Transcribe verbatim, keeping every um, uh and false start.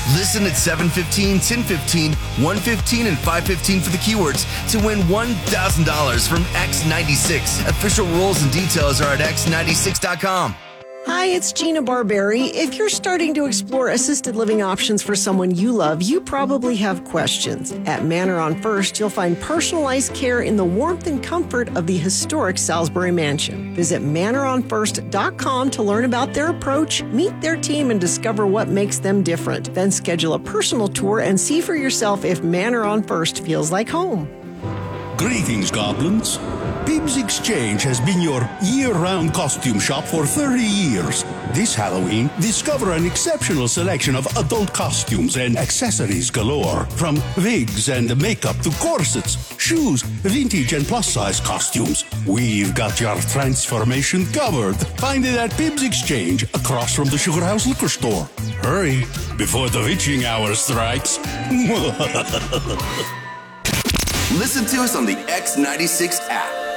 Listen at seven fifteen, ten fifteen, one fifteen, and five fifteen for the keywords to win one thousand dollars from X ninety-six. Official rules and details are at x ninety-six dot com. Hi, it's Gina Barberi. If you're starting to explore assisted living options for someone you love, you probably have questions. At Manor on First, you'll find personalized care in the warmth and comfort of the historic Salisbury Mansion. Visit manor on first dot com to learn about their approach, meet their team, and discover what makes them different. Then schedule a personal tour and see for yourself if Manor on First feels like home. Greetings, goblins. Pibbs Exchange has been your year-round costume shop for thirty years. This Halloween, discover an exceptional selection of adult costumes and accessories galore. From wigs and makeup to corsets, shoes, vintage and plus-size costumes. We've got your transformation covered. Find it at Pibbs Exchange, across from the Sugar House Liquor Store. Hurry, before the witching hour strikes. Listen to us on the X ninety-six app.